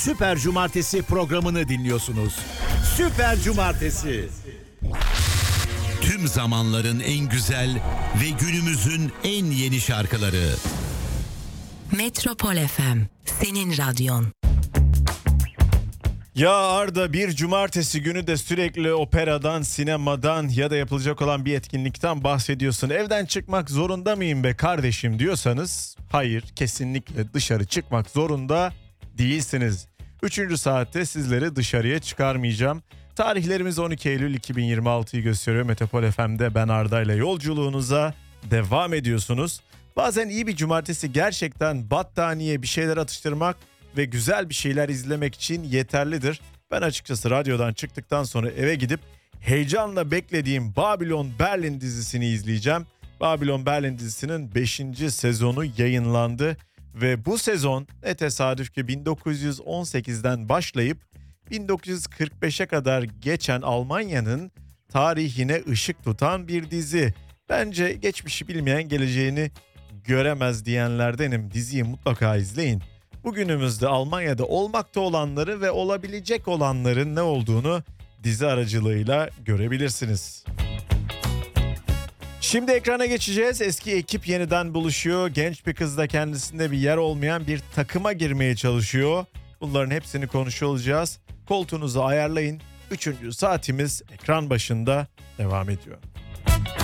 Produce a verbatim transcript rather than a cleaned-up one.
Süper Cumartesi programını dinliyorsunuz. Süper Cumartesi. Tüm zamanların en güzel ve günümüzün en yeni şarkıları. Metropol F M, senin radyon. Ya Arda, bir cumartesi günü de sürekli operadan, sinemadan ya da yapılacak olan bir etkinlikten bahsediyorsun. Evden çıkmak zorunda mıyım be kardeşim diyorsanız, hayır, kesinlikle dışarı çıkmak zorunda değilsiniz. Üçüncü saatte sizleri dışarıya çıkarmayacağım. Tarihlerimiz on iki Eylül iki bin yirmi altıyı gösteriyor. Metropol F M'de ben Arda ile yolculuğunuza devam ediyorsunuz. Bazen iyi bir cumartesi gerçekten battaniye, bir şeyler atıştırmak ve güzel bir şeyler izlemek için yeterlidir. Ben açıkçası radyodan çıktıktan sonra eve gidip heyecanla beklediğim Babylon Berlin dizisini izleyeceğim. Babylon Berlin dizisinin beşinci sezonu yayınlandı ve bu sezon ne tesadüf ki bin dokuz yüz on sekizden başlayıp bin dokuz yüz kırk beşe kadar geçen Almanya'nın tarihine ışık tutan bir dizi. Bence geçmişi bilmeyen geleceğini göremez diyenlerdenim. Diziyi mutlaka izleyin. Bugünümüzde Almanya'da olmakta olanları ve olabilecek olanların ne olduğunu dizi aracılığıyla görebilirsiniz. Şimdi ekrana geçeceğiz. Eski ekip yeniden buluşuyor. Genç bir kız da kendisinde bir yer olmayan bir takıma girmeye çalışıyor. Bunların hepsini konuşuyor olacağız. Koltuğunuzu ayarlayın. Üçüncü saatimiz ekran başında devam ediyor.